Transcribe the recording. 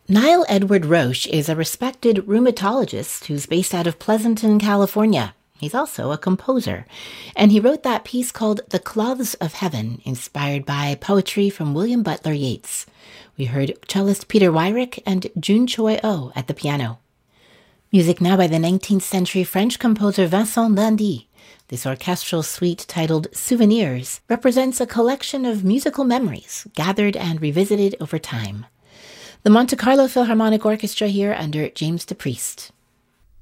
Niall Edward Roche is a respected rheumatologist who's based out of Pleasanton, California. He's also a composer, and he wrote that piece called The Cloths of Heaven, inspired by poetry from William Butler Yeats. We heard cellist Peter Weyrich and Jun Choi Oh at the piano. Music now by the 19th century French composer Vincent Dandy. This orchestral suite titled Souvenirs represents a collection of musical memories gathered and revisited over time. The Monte Carlo Philharmonic Orchestra here under James DePriest.